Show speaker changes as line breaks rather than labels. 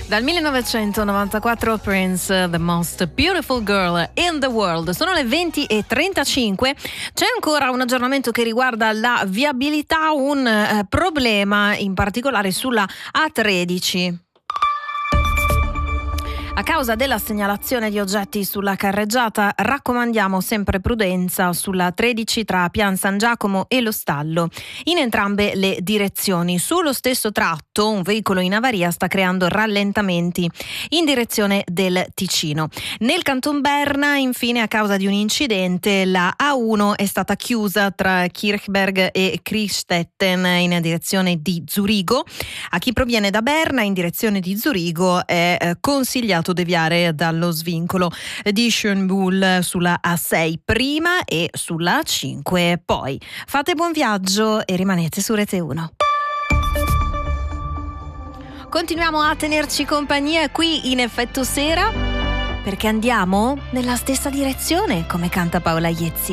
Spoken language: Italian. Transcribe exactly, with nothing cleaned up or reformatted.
Dal millenovecentonovantaquattro Prince, The Most Beautiful Girl in the World. Sono le venti e trentacinque. C'è ancora un aggiornamento che riguarda la viabilità, un eh, problema in particolare sulla A tredici. A causa della segnalazione di oggetti sulla carreggiata raccomandiamo sempre prudenza sulla tredici tra Pian San Giacomo e lo Stallo, in entrambe le direzioni. Sullo stesso tratto un veicolo in avaria sta creando rallentamenti in direzione del Ticino. Nel Canton Berna, infine, a causa di un incidente, la A uno è stata chiusa tra Kirchberg e Kristetten in direzione di Zurigo. A chi proviene da Berna in direzione di Zurigo è eh, consigliato deviare dallo svincolo di Schönbuhl sulla A sei prima e sulla A cinque poi. Fate buon viaggio e rimanete su Rete uno. Continuiamo a tenerci compagnia qui in Effetto Sera, perché andiamo nella stessa direzione, come canta Paola Iezzi.